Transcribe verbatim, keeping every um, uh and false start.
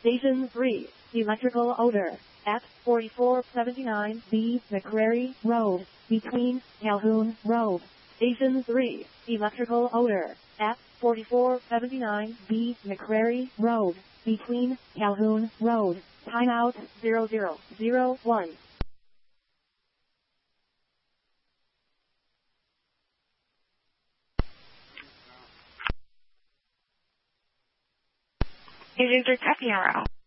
Station three, electrical odor, at forty-four seventy-nine B McCrary Road, between Calhoun Road. Station three, electrical odor, at forty-four seventy-nine B McCrary Road, between Calhoun Road. Timeout zero zero zero one. Agent Tapiaro.